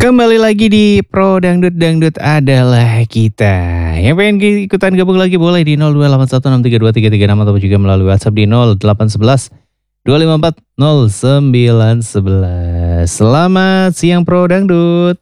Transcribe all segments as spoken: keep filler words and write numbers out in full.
Kembali lagi di Pro Dangdut, Dangdut adalah kita. Yang pengen ikutan gabung lagi boleh di nol dua delapan satu enam tiga dua tiga tiga enam atau juga melalui WhatsApp di nol delapan satu satu dua lima empat nol sembilan satu satu. Selamat siang Pro Dangdut.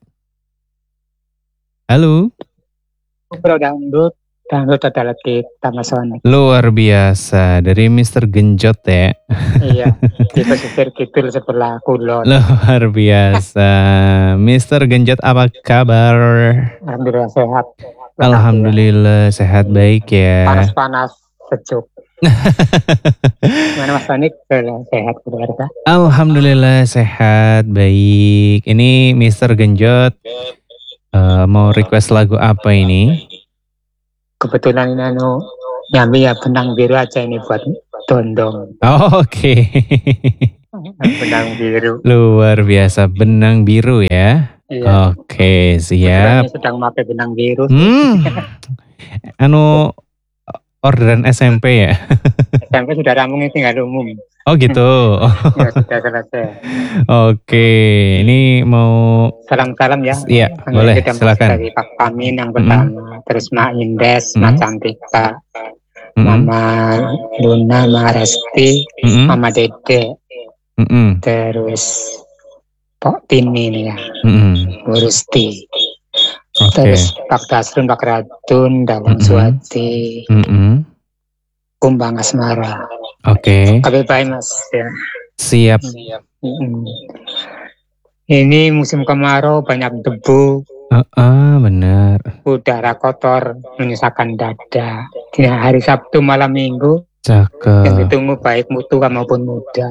Halo. Pro Dangdut, Dangdut adalah kita Mas Sonic. Luar biasa, dari mister Genjot ya. Iya, di pesisir kidul sebelah kulon. Luar biasa. mister Genjot apa kabar? Alhamdulillah sehat. Alhamdulillah sehat baik ya. Panas-panas sejuk. Gimana Mas Sonic? Sehat keluarga? Alhamdulillah sehat baik. Ini mister Genjot uh, mau request lagu apa ini? Kebetulan ini anu nyambi ya benang biru aja ini buat Dondong. Oh, oke. Okay. Benang biru. Luar biasa, benang biru ya. Iya. Oke, okay, siap. Sedang memakai benang biru. Hmm. Anu orderan S M P ya? S M P sudah rampung, tinggal umum. Oh gitu. Ya, sudah selesai. Oke, ini mau salam-salam ya. Iya, boleh. Silakan. Dari Pak Pamin yang pertama, mm-hmm. terus Ma Indes, mm-hmm. Ma Cantika, mm-hmm. Mama Luna, Ma Resti, mm-hmm. Mama Dede, mm-hmm. terus Pak Tini nih ya, mm-hmm. Bu Rusti, okay. terus Pak Dasrun, Pak Radun, Dawang mm-hmm. Suwati, mm-hmm. Kumbang Asmara. Oke. Okay. Oke, baik Mas ya. Siap. Siap. Mm-hmm. Ini musim kemarau, banyak debu. Uh, uh, benar. Udara kotor menyusahkan dada. Ya, hari Sabtu malam Minggu. Cakep. Yang ditunggu baik mutu maupun muda.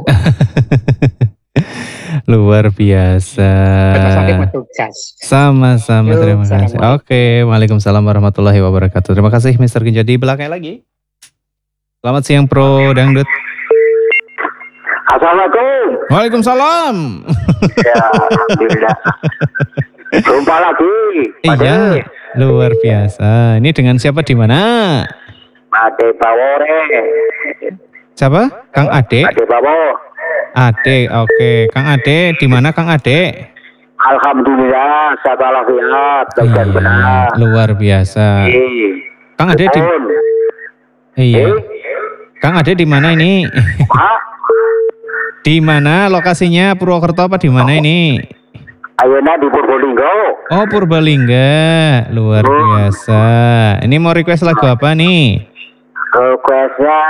Luar biasa. Sama-sama, terima kasih. Oke, waalaikumsalam warahmatullahi wabarakatuh. Terima kasih mister Genjot. Di belakang lagi. Selamat siang Pro Dangdut. Assalamualaikum. Waalaikumsalam. Ya, alhamdulillah. Jumpa lagi. Iya, luar biasa. Ini dengan siapa di mana? Ade Bawore. Siapa? Kang Ade? Ade Bawo. Ade, oke. Kang Ade, di mana Kang Ade? Alhamdulillah, sehat walafiat, baik dan benar. Luar biasa. Iyi. Kang Ade di Iya. Iyi. Kang Ade di mana ini? Hah? Di mana lokasinya? Purwokerto apa di mana ini? Ayeuna di Purbalingga. Oh, Purbalingga. Luar hmm. biasa. Ini mau request lagu apa nih? Requestnya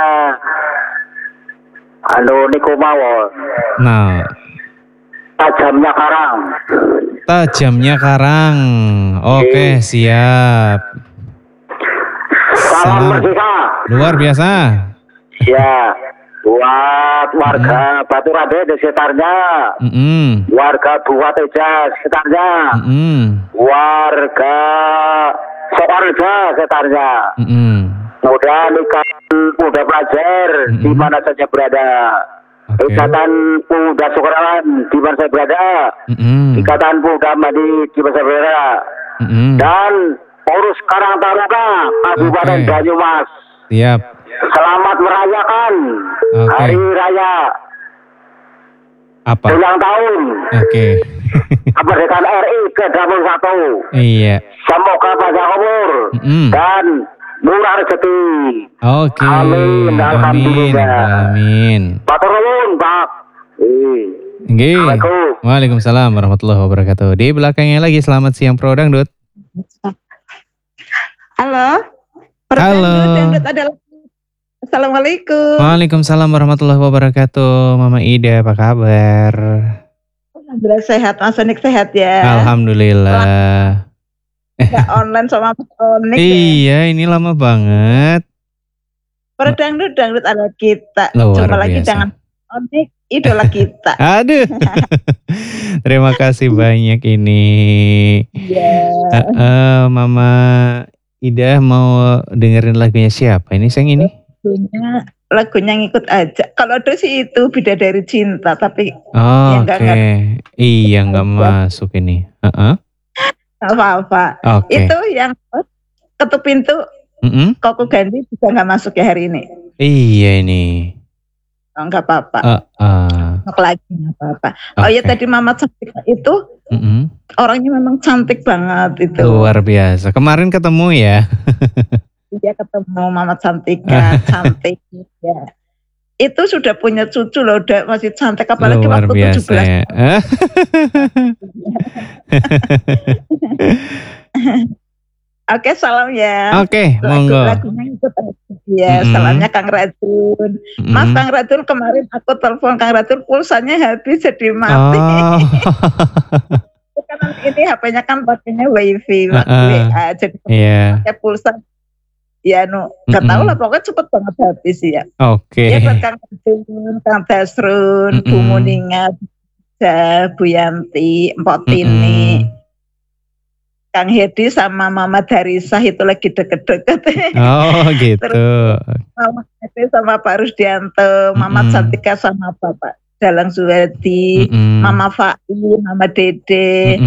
anu niku mawon. Nah. Tajamnya Karang. Tajamnya Karang. Oke, siap. Salam Merdeka. Luar biasa. Ya. Buat warga mm. Batu Raden di sekitarnya, mm-hmm. warga Buat Teja sekitarnya, mm-hmm. warga Sokarja sekitarnya. Mm-hmm. Kemudian ikatan Muda Pelajar mm-hmm. di mana saja berada, okay. ikatan Muda Sukarlan di mana saja berada, mm-hmm. ikatan Muda Madi di mana saja berada, mm-hmm. dan Urus Karang Taruna Kabupaten okay. Banyumas. Siap. Selamat merayakan okay. Hari Raya apa? Ulang tahun. Oke. Okay. Kemerdekaan R I ke dua puluh satu. Iya. Semoga panjang umur mm. dan murah rezeki. Oke. Okay. Amin. Alhamdulillah. Amin. Matur nuwun, Pak. Nggih. Waalaikumsalam warahmatullahi wabarakatuh. Di belakangnya lagi selamat siang Pro Dangdut. Halo. Pro Halo. Dangdut adalah Assalamualaikum. Waalaikumsalam warahmatullahi wabarakatuh. Mama Ida, apa kabar? Alhamdulillah sehat, Mas Sonic sehat ya. Alhamdulillah. Nggak online sama Mas Sonic. Iya, ya. Ini lama banget. Perdangdut dangdut ada kita. Luar Jumpa biasa. Lagi jangan Sonic, idola kita. Aduh. Terima kasih banyak ini. Iya. Yeah. Uh, uh, Mama Ida mau dengerin lagunya siapa ini sayang ini? Lagunya, lagunya ngikut aja. Kalau ada sih itu Bidadari Cinta, tapi oh, ya oke. Okay. Iya nggak masuk ini. Uh-uh. Apa-apa. Okay. Itu yang ketuk pintu. Mm-hmm. Koko Gandhi juga nggak masuk ya hari ini. Iya ini. Oh, nggak apa-apa. Uh-uh. lagi nggak apa-apa. Oh ya Oke. tadi Mama Cantika itu Mm-mm. orangnya memang cantik banget itu. Luar biasa. Kemarin ketemu ya. Dia ketemu Mama Cantika, cantik ya. Itu sudah punya cucu loh, udah masih cantik apalagi Luar waktu biasa tujuh belas. ya. Oke, salam ya. Oke, Lagu monggo. lagunya ikut ya, Mm-mm. salamnya Kang Racun. Mas Mm-mm. Kang Racun kemarin aku telepon Kang Racun pulsanya habis jadi mati. Oh. Kan ini H P-nya kan pakainya wifi, Uh-uh. W A jadi Iya. pakai pulsa. Ya no, nggak tahu lah pokoknya cepet banget habis ya. Oke. Ya buat Kang Racun, Kang Dasrun, Bu Mm-mm. Muningat, Bu Yanti, Mpok Tini, Mm-mm. Kang Hedi sama Mama Darisah itu lagi deket-deket. Oh gitu. Terus Mama Hedi sama Pak Rusdianto, Mama Mm-mm. Cantika sama Bapak Dalang Suwedi, Mm-mm. Mama Fai, Mama Dede, Mm-mm.